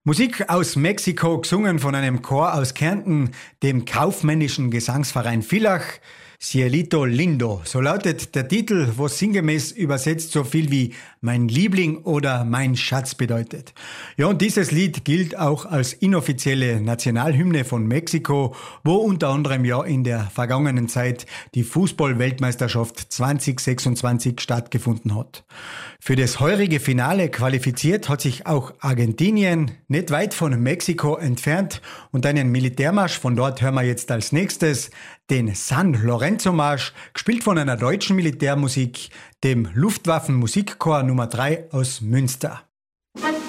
Musik aus Mexiko, gesungen von einem Chor aus Kärnten, dem kaufmännischen Gesangsverein Villach. Cielito Lindo, so lautet der Titel, was sinngemäß übersetzt so viel wie mein Liebling oder mein Schatz bedeutet. Ja, und dieses Lied gilt auch als inoffizielle Nationalhymne von Mexiko, wo unter anderem ja in der vergangenen Zeit die Fußball-Weltmeisterschaft 2026 stattgefunden hat. Für das heurige Finale qualifiziert hat sich auch Argentinien, nicht weit von Mexiko entfernt, und einen Militärmarsch von dort hören wir jetzt als nächstes, den San Lorenzo Marsch, gespielt von einer deutschen Militärmusik, dem Luftwaffenmusikchor Nummer 3 aus Münster.